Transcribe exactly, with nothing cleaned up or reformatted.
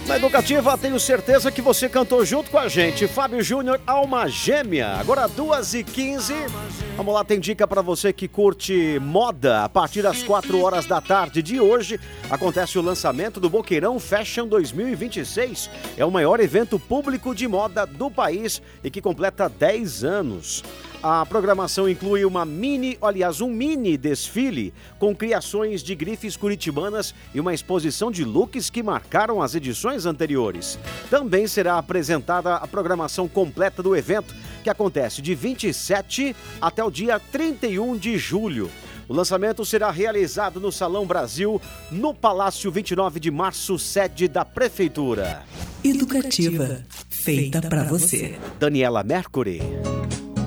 Na Educativa, tenho certeza que você cantou junto com a gente. Fábio Júnior, Alma Gêmea. Agora duas e quinze. Vamos lá, tem dica para você que curte moda. A partir das quatro horas da tarde de hoje, acontece o lançamento do Boqueirão Fashion dois mil e vinte e seis. É o maior evento público de moda do país e que completa dez anos. A programação inclui uma mini, aliás, um mini desfile com criações de grifes curitibanas e uma exposição de looks que marcaram as edições anteriores. Também será apresentada a programação completa do evento, que acontece de vinte e sete até o dia trinta e um de julho. O lançamento será realizado no Salão Brasil, no Palácio vinte e nove de março, sede da Prefeitura. Educativa, feita pra você. Daniela Mercury.